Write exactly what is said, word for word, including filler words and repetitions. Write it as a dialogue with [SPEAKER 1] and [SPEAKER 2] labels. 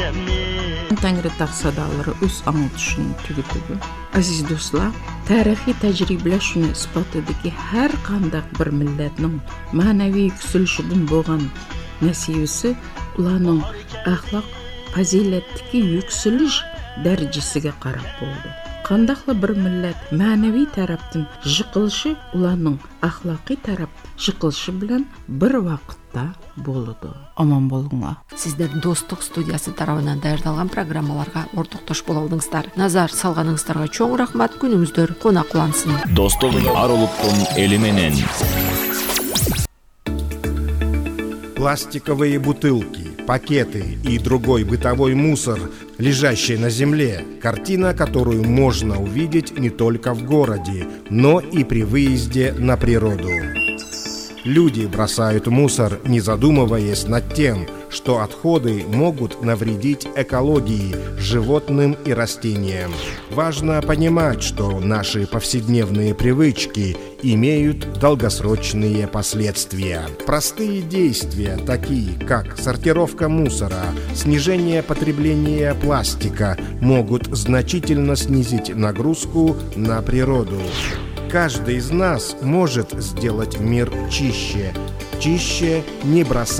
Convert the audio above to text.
[SPEAKER 1] Tangri taqsadalari o'z аңлатышын tugutibi. Aziz do'stlar, tarixiy tajribalar shuni isbot ediki, har qanday bir millatning ma'naviy yukselishidan bo'lgan nasibasi ularning axloq fazilatdagi yukselish darajasiga qarab bo'ldi. Qandaqla bir millat ma'naviy tarafdan yiqilishi ularning axloqiy taraf yiqilishi bilan bir vaqtda bo'ladi. Aman bo'linglar.
[SPEAKER 2] Sizler Dostық студиясы тарабынан даярдалган программаларга ортоктош болуңуздар. Назар салганыңыздарга чоң рахмат, күнүңүздөр конаклансын.
[SPEAKER 3] Достық арулуктун эли менен.
[SPEAKER 4] Пластиковые бутылки, пакеты и другой бытовой мусор, лежащий на земле, картина, которую можно увидеть не только в городе, но и при выезде на природу. Люди бросают мусор, не задумываясь над тем, что отходы могут навредить экологии, животным и растениям. Важно понимать, что наши повседневные привычки имеют долгосрочные последствия. Простые действия, такие как сортировка мусора, снижение потребления пластика, могут значительно снизить нагрузку на природу. Каждый из нас может сделать мир чище. Чище, не бросая